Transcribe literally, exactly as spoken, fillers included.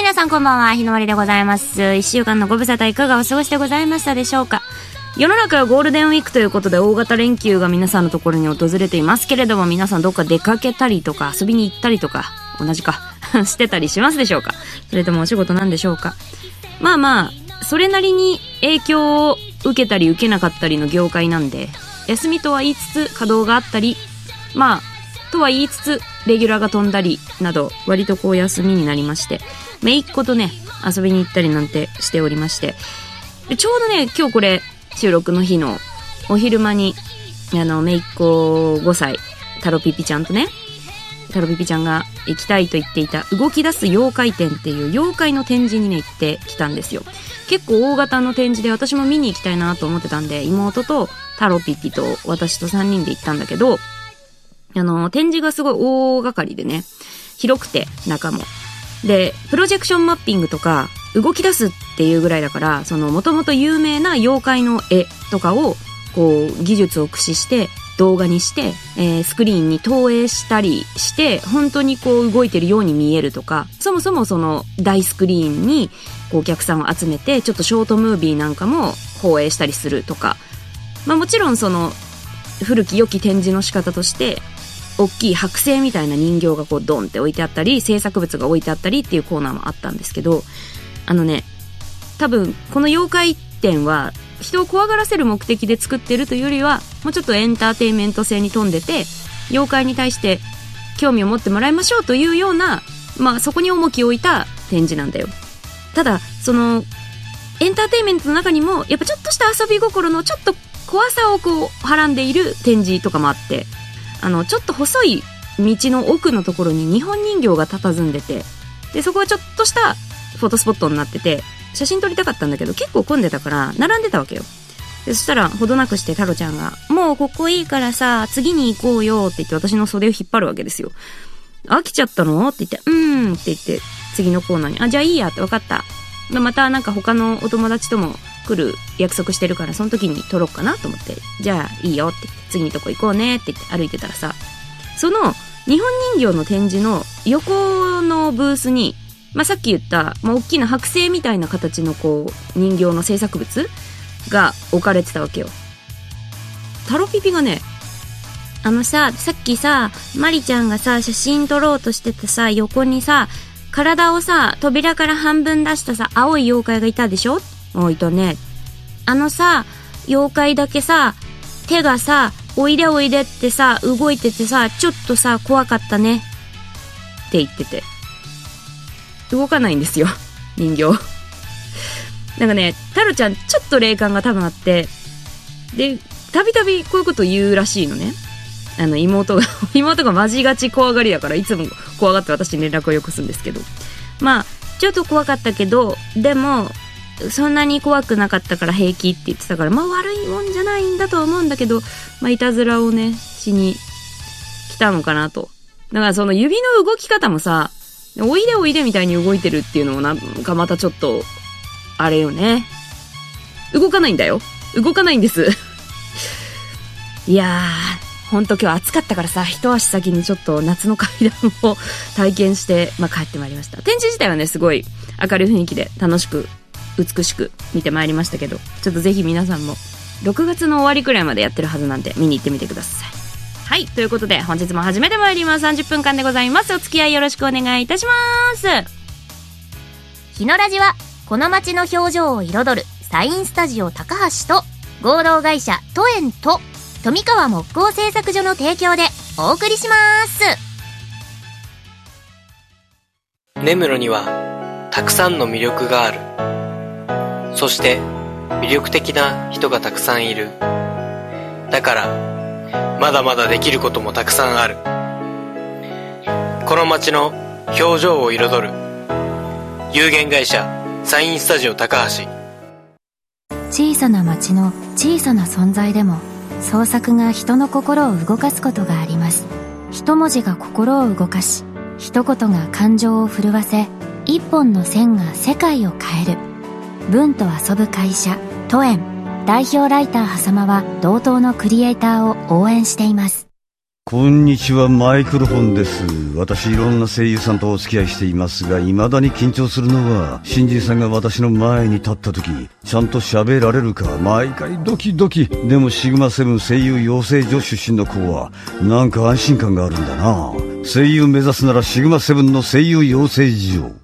皆さんこんばんは、日の丸でございます。一週間のご無沙汰いかがお過ごしでございましたでしょうか。世の中はゴールデンウィークということで大型連休が皆さんのところに訪れていますけれども、皆さんどっか出かけたりとか遊びに行ったりとか、同じかしてたりしますでしょうか。それともお仕事なんでしょうか。まあまあそれなりに影響を受けたり受けなかったりの業界なんで、休みとは言いつつ稼働があったり、まあとは言いつつレギュラーが飛んだりなど、割とこう休みになりまして、めいっ子とね遊びに行ったりなんてしておりまして、でちょうどね今日これ収録の日のお昼間に、あのめいっ子ごさいタロピピちゃんとね、タロピピちゃんが行きたいと言っていた動き出す妖怪展っていう妖怪の展示にね行ってきたんですよ。結構大型の展示で私も見に行きたいなと思ってたんで、妹とタロピピと私とさんにんで行ったんだけど、あの展示がすごい大掛かりでね、広くて中もで、プロジェクションマッピングとか動き出すっていうぐらいだから、そのもともと有名な妖怪の絵とかをこう技術を駆使して動画にして、えー、スクリーンに投影したりして本当にこう動いてるように見えるとか、そもそもその大スクリーンにこうお客さんを集めてちょっとショートムービーなんかも放映したりするとか、まあもちろんその古き良き展示の仕方として大きい剥製みたいな人形がこうドンって置いてあったり、制作物が置いてあったりっていうコーナーもあったんですけど、あのね多分この妖怪展は人を怖がらせる目的で作ってるというよりは、もうちょっとエンターテインメント性に富んでて、妖怪に対して興味を持ってもらいましょうというような、まあそこに重きを置いた展示なんだよ。ただそのエンターテインメントの中にもやっぱちょっとした遊び心のちょっと怖さをこうはらんでいる展示とかもあって、あのちょっと細い道の奥のところに日本人形が佇んでて、でそこはちょっとしたフォトスポットになってて、写真撮りたかったんだけど結構混んでたから並んでたわけよ。でそしたらほどなくしてタロちゃんがもうここいいからさ次に行こうよって言って私の袖を引っ張るわけですよ。飽きちゃったのって言って、うーんって言って次のコーナーに、あじゃあいいやって分かった、またなんか他のお友達とも来る約束してるからその時に撮ろうかなと思って、じゃあいいよって言って次のとこ行こうねって言って歩いてたらさ、その日本人形の展示の横のブースに、まあ、さっき言った、まあ、大きな剥製みたいな形のこう人形の制作物が置かれてたわけよ。タロピピがね、あのささっきさマリちゃんがさ写真撮ろうとしててさ、横にさ体をさ扉から半分出したさ青い妖怪がいたでしょ。あいたね。あのさ妖怪だけさ手がさおいでおいでってさ動いててさ、ちょっとさ怖かったねって言ってて、動かないんですよ人形なんかねタロちゃんちょっと霊感が多分あって、でたびたびこういうこと言うらしいのね。あの妹が妹がマジガチ怖がりだからいつも怖がって私に連絡をよこすんですけど、まあちょっと怖かったけどでもそんなに怖くなかったから平気って言ってたから、まあ悪いもんじゃないんだとは思うんだけど、まあいたずらをねしに来たのかなと。だからその指の動き方もさおいでおいでみたいに動いてるっていうのもなんかまたちょっとあれよね。動かないんだよ、動かないんですいやーほんと今日暑かったからさ、一足先にちょっと夏の階段を体験して、まあ、帰ってまいりました。展示自体はねすごい明るい雰囲気で楽しく美しく見てまいりましたけど、ちょっとぜひ皆さんもろくがつの終わりくらいまでやってるはずなんで見に行ってみてください。はい、ということで本日も始めてまいります。さんじゅっぷんかんでございます。お付き合いよろしくお願いいたします。 日のラジはこの街の表情を彩るサインスタジオ高橋と合同会社トエンと富川木工製作所の提供でお送りします。 根室にはたくさんの魅力がある。そして魅力的な人がたくさんいる。だからまだまだできることもたくさんある。この街の表情を彩る有限会社サインスタジオ高橋。 小さな町の小さな存在でも創作が人の心を動かすことがあります。一文字が心を動かし、一言が感情を震わせ、一本の線が世界を変える。文と遊ぶ会社トエン代表ライター狭間は同等のクリエイターを応援しています。 こんにちは、マイクロフォンです。私いろんな声優さんとお付き合いしていますが、未だに緊張するのは新人さんが私の前に立った時ちゃんと喋られるか毎回ドキドキ。でもシグマセブン声優養成所出身の子はなんか安心感があるんだな。声優目指すならシグマセブンの声優養成所。